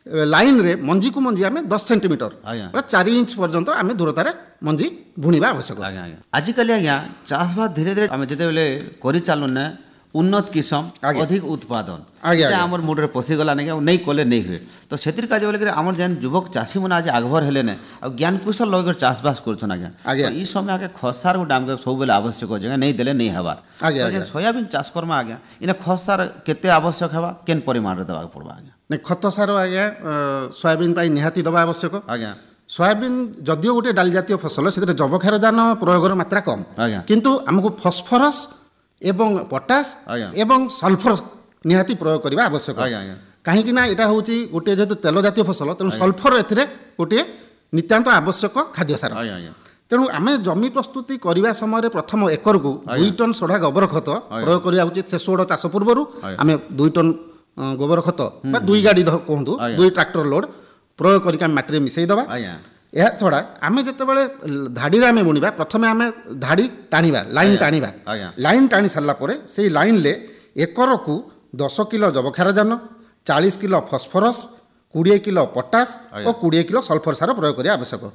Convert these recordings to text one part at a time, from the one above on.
Line रे मंजी को मंजी आम 10 सेंटीमीटर 4 इंच पर्यंत आम दूरतार मंजी बुणवा आवश्यक। आजिकल आज्ञा चाषबास धीरे धीरे आम जिते कर चलुना उन्नत किसम अधिक उत्पादन आमर मुड्रे पशिगला नहीं कले नहीं हुए तो से बोले आम जेन युवक चाषी मैंने आज आगभर हेले आ ज्ञान कौशल लगे चाषबास कर आज्ञा ये समय आगे खसार गोटे आमको सब बेले आवश्यक हो नहीं देले नहीं हबार सोयाबीन चाष करमा आज्ञा इन खसार केते आवश्यक है केन परिमाण देवा पड़वा आज्ञा नहीं खत सार आज्ञा सोयाबीन निहाती दवा आवश्यक आज्ञा सोयाबीन जदियो गोटे डाल जातीय फसल से जबक्षारजान प्रयोगर मात्रा कम किंतु आमको फस्फरस एवं पोटास एवं सल्फर निहाती प्रयोग करने आवश्यक कहीं यहाँ हूँ गोटे जेहतु तेल जातीय फसल तेणु सल्फर ए गोटे नितांत आवश्यक खाद्य सार तेणु आम जमी प्रस्तुति करने समय प्रथम एकर को 2 टन सोढ़ा गोबर खत प्रयोग करवा उचित से सोढ़ चाष पूर्व आम 2 टन गोबर खत 2 गाड़ी कहतु 2 ट्रैक्टर लोड प्रयोग करके माटी मिसईदबा यह छड़ा आम जिते धाड़ी आम बुणवा प्रथम आम धाड़ी टाणीबा लाइन टाणी सारापर से लाइन ले एकर को 10 kilo जबक्षारजान 40 kilo phosphorus 20 kilo potash और 20 किलो सल्फर सार प्रयोग करने आवश्यक।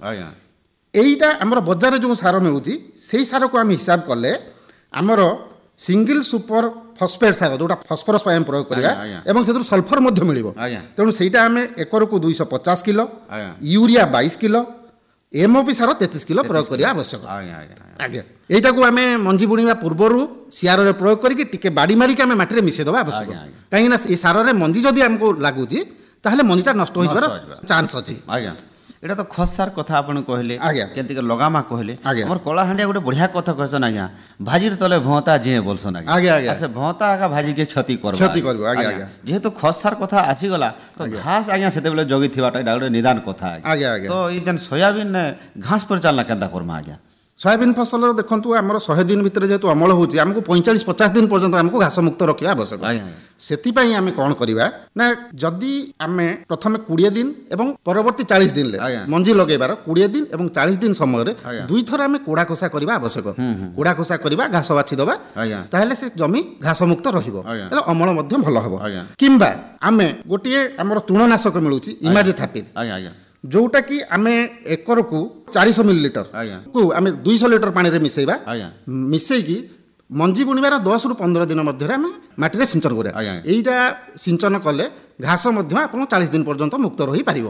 यहीटा आमर बजार जो सार मिलूँ से सार को आम हिसाब कले आमर सिंगल सुपर फस्फेट सार जोटा फस्फरस प्रयोग करवा एवं से सल्फर मिल तेणु से आम एकर को 250 किलो यूरिया 22 किलो एमओपी सार 33 किलो प्रयोग करने आवश्यक। आज्ञा यहीटा को आम मंजी बुणवा पूर्वर सीआर प्रयोग करके बाड़ी मारिक आम माटी मिसईदवा आवश्यक कहीं सार मंजी जदि आमको लगुच ताहले मंजीटा नष्ट होइबार चांस अछि। एटा तो खसार कथा आपन कहले केंति के लगामा कहले हमर कलाहांडिया गोटे बढ़िया कथा कहसन आज्ञा भाजीर तले भौता जे बोलसन आज्ञा से भौता आगा भाजी के क्षति करबो आज्ञा जेहेतु खसार कथा आसी गला तो घास आज्ञा सेते बेले जगी थिबाटा एटा गोटे निदान कथा आज्ञा तो ई जन सोयाबीन घास पर चलना केंता करमा आज्ञा सोयाबीन फसल देखु आम 100 दिन भितर जेहेतु अमल होची आमको 45-50 दिन पर्यंत आमको घास मुक्त रखा आवश्यक से आम कौन करवा ना जदि आम प्रथम 20 दिन एवं परवर्ती 40 दिन मंजी लगेबार 20 दिन एवं 40 दिन समय 2 थर आम कोड़ा कोसा करवा आवश्यक कोड़ा कोसा करवा घास बाछीदबा ताहले से जमी घास मुक्त रहिबो अमल मध्य भल हबो किंबा आम गोटे आमर तृणनाशक मिलूची इमाजिथापिर जोटा कि आम एकर को 400 मिलीलीटर को आम 200 लिटर पानी मिसईबा मिसईकी मंजी बुणवार 10 रु 15 दिन मध्य आम माटी सिंचन करा यहीटा सिंचन कले घास आप 40 दिन पर्यंत मुक्त रही पार।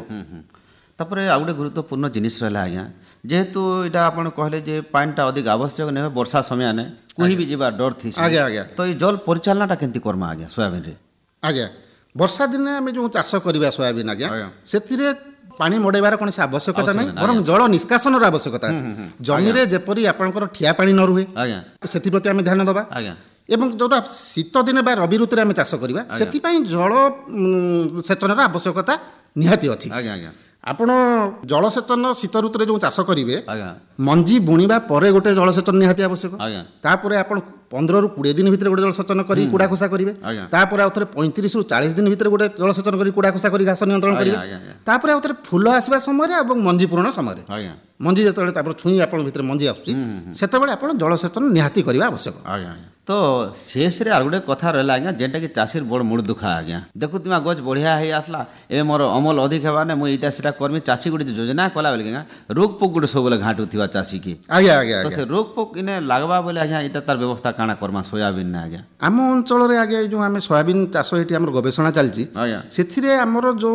तापर आ गए गुरुत्वपूर्ण जिनिस रहा आज्ञा जेहेतु यहाँ आप कहले जे पानीटा अधिक आवश्यक नहीं वर्षा समय ने कोई भी जीवा डर थी तो ये जल परिचालनाटा केंति करमा आज्ञा सोयाबीन रे आज्ञा वर्षा दिन आम जो चाष करवा सोयाबीन आज्ञा से पानी मड़ेबार कौन से आवश्यकता नहीं बर जल निष्कासन आवश्यकता है जमी रे जेपरी आपनकर ठिया पानी न रुहे से प्रति आम ध्यान दबा एवं जोटा शीत दिन बा रवि ऋतु आम चाष करवा से जल सेचन आवश्यकता निहाती अच्छी आपण जलसेचन शीत ऋतु जो चाष करेंगे मंजी बुणवा पर गोटे जलसेचन निहाती आवश्यक तापर आप 15 रु 20 दिन भितर गोटे जलसेचन कर कुड़ा खोसा करेंगे तापर आउ थे 35 रु 40 दिन भितर गोटे जलसेचन कर कुड़ा खोसा कर घास नियंत्रण करेंगे तापर आउ थे फूल आसवा समय मंजी पूरण समय मंजी जो छुई आप मंजी आसुँचे आप जलसेचन निहाती करवा आवश्यक। तो शेष रे आर गोटे कथा रहा आज्ञा जेनटा कि चाषीर बड़ मुड़ दुखा आज्ञा देखु तुम गज बढ़िया है आसला ए मोर अमल अधिक है ना मुझे यहाँ करमी चाषी गोटे योजना कला बेले रोग पोक गोटे सब घाटू थी चाषी की तो से रोग पोक इने लगवा बोले आज्ञा यहाँ तार व्यवस्था काଣା करमा सोयाबीन आज्ञा आम अंचल आगे जो आम सोयाबीन चाष ये आम गवेषणा चलती से आमर जो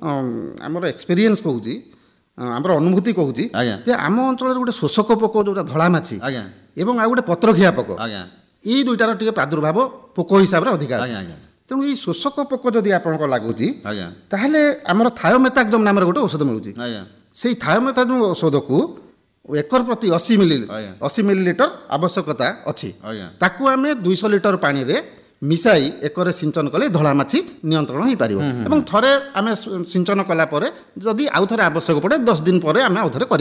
आमर एक्सपीरियंस कहूँ आमर अनुभूति कहूँ आम अंचल गोटे शोषक पोक जो धला माछी एवं आ गोटे पत्रखिया पोक ये दुईटार टे प्रादुर्भाव पोक हिसाब से अधिका तेणु ये शोषक पोक जदि आप लगुच ताहले आमर थायोमेथाक्सम नाम गोटे औषध मिलूँ से थायोमेथाक्सम औषध को एकर प्रति 80 मिलीलीटर आवश्यकता अच्छी ताकू आम 200 लिटर पानी रे मिसाई एकर सिंचन कले धला माछी नियंत्रण हो पार एवं थरे आम सिंचन कलापर जदि आउ थे आवश्यक पड़े 10 दिन पर आम आउ थे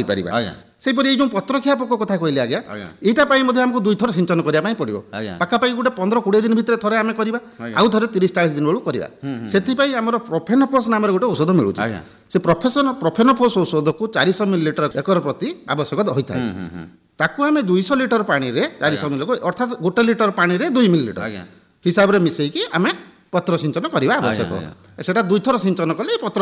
कर जो पत्रखिया पोक कथा कहले आज्ञा यहाँ आमको 2 थर सिंचन करने पड़ो पाखापाखि गोटे 15-20 दिन भितर थे आम करवा आउ थे 30-40 दिन बेलू करवा से आमर प्रोफेनोफोस नाम गोटे औषध मिलूँ से प्रोफेनोफोस औषध को 400 मिलीलीटर एकर प्रति आवश्यक होता है ताकू आम 200 लिटर पानी रे 400 मिलीलीटर अर्थात 1 लिटर पानी रे 2 मिलीलीटर हिसाब से मिसईकी आम पत्र सिंचन करवा आवश्यक से 2 थर सिंचन कले पत्र